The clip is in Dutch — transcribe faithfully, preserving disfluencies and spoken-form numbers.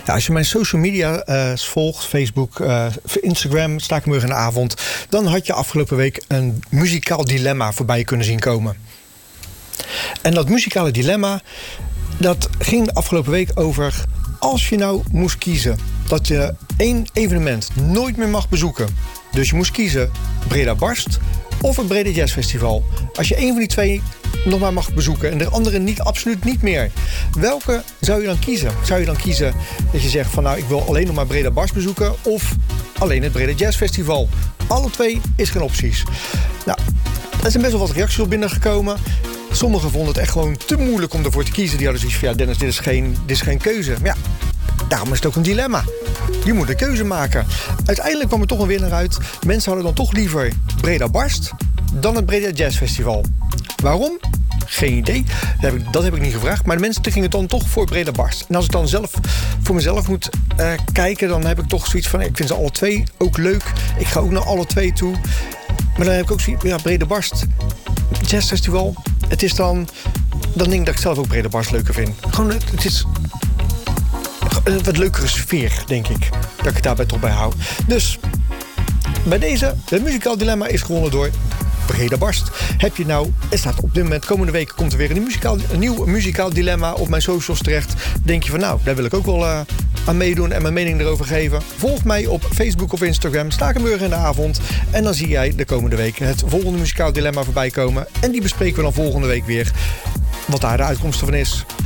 Ja, als je mijn social media uh, volgt, Facebook, uh, Instagram, Stakenburg in de avond, dan had je afgelopen week een muzikaal dilemma voorbij kunnen zien komen. En dat muzikale dilemma, dat ging de afgelopen week over: als je nou moest kiezen dat je één evenement nooit meer mag bezoeken, dus je moest kiezen Breda Barst of het Breda Jazz Festival. Als je één van die twee nog maar mag bezoeken en de andere niet, absoluut niet meer, welke zou je dan kiezen? Zou je dan kiezen dat je zegt van nou, ik wil alleen nog maar Breda Barst bezoeken of alleen het Breda Jazz Festival? Alle twee is geen opties. Nou, er zijn best wel wat reacties op binnengekomen. Sommigen vonden het echt gewoon te moeilijk om ervoor te kiezen. Die hadden zoiets van ja, Dennis, dit is geen, dit is geen keuze. Maar ja, daarom is het ook een dilemma. Je moet een keuze maken. Uiteindelijk kwam er toch een winnaar uit. Mensen hadden dan toch liever Breda Barst dan het Breda Jazz Festival. Waarom? Geen idee. Dat heb ik, dat heb ik niet gevraagd. Maar de mensen gingen dan toch voor Breda Barst. En als ik dan zelf voor mezelf moet uh, kijken, dan heb ik toch zoiets van ik vind ze alle twee ook leuk. Ik ga ook naar alle twee toe. Maar dan heb ik ook zoiets, ja, Breda Barst, Jazz Festival. Het is dan, dan denk ik dat ik zelf ook Breda Barst leuker vind. Gewoon, het is een wat leukere sfeer, denk ik. Dat ik het daarbij toch bij hou. Dus bij deze, het muzikaal dilemma is gewonnen door Breda Barst. Heb je nou, het staat op dit moment, komende week komt er weer een, muzikaal, een nieuw muzikaal dilemma op mijn socials terecht. Denk je van nou, daar wil ik ook wel uh, aan meedoen en mijn mening erover geven. Volg mij op Facebook of Instagram, Stakenburg in de avond. En dan zie jij de komende week het volgende muzikaal dilemma voorbij komen. En die bespreken we dan volgende week weer. Wat daar de uitkomst van is.